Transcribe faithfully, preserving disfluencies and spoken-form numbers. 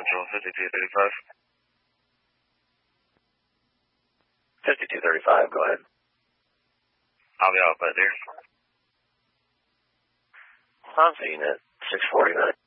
Central, fifty-two thirty-five. fifty-two thirty-five, go ahead. I'll be out by there. Honda unit, six forty-nine.